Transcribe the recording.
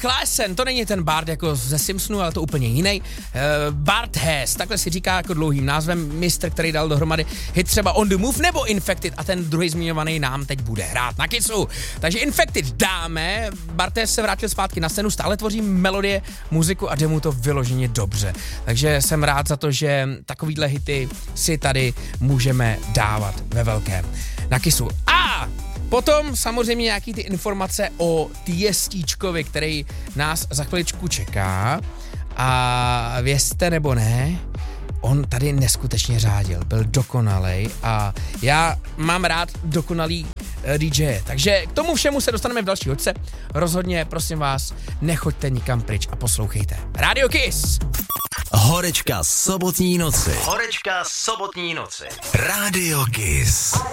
Klaassen, to není ten Bart jako ze Simpsonu, ale to úplně jiný. Bart Hess, takhle si říká jako dlouhým názvem mistr, který dal dohromady hit třeba On the Move nebo Infected a ten druhý zmiňovaný nám teď bude hrát na Kissu. Takže Infected dáme, Bart Hess se vrátil zpátky na scénu, stále tvoří melodie, muziku a jde mu to vyloženě dobře. Takže jsem rád za to, že takovýhle hity si tady můžeme dávat ve velkém na Kissu. A potom samozřejmě nějaký ty informace o Tiestíčkovi, který nás za chviličku čeká. A vězte nebo ne, on tady neskutečně řádil, byl dokonalej a já mám rád dokonalý DJ. Takže k tomu všemu se dostaneme v další hoďce. Rozhodně, prosím vás, nechoďte nikam pryč a poslouchejte. Radio Kiss! Horečka sobotní noci. Radio Kiss.